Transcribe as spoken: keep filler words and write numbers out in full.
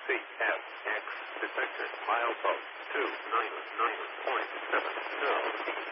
C F X detector milepost two nine nine point seven zero.